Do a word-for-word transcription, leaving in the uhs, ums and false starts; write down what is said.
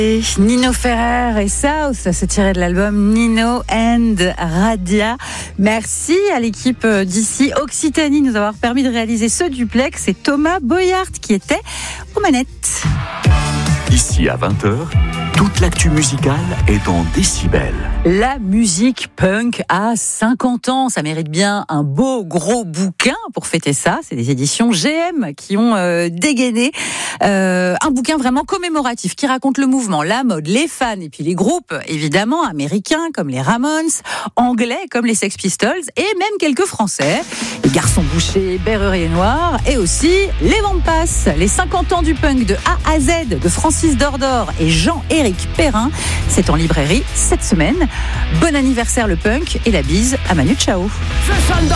Nino Ferrer et South, ça c'est tiré de l'album Nino and Radia. Merci à l'équipe d'ici Occitanie de nous avoir permis de réaliser ce duplex. C'est Thomas Boyard qui était aux manettes. Ici à vingt heures, toute l'actu musicale est dans Décibel. La musique punk a cinquante ans, ça mérite bien un beau gros bouquin pour fêter ça. C'est des éditions G M qui ont euh, dégainé euh, un bouquin vraiment commémoratif qui raconte le mouvement, la mode, les fans et puis les groupes évidemment américains comme les Ramones, anglais comme les Sex Pistols et même quelques français, les Garçons Bouchers, Berrurier Noir et aussi les Vampas, les cinquante ans du punk de A à Z de Francis Dordor et Jean-Éric Perrin. C'est en librairie cette semaine. Bon anniversaire le punk et la bise à Manu Chao.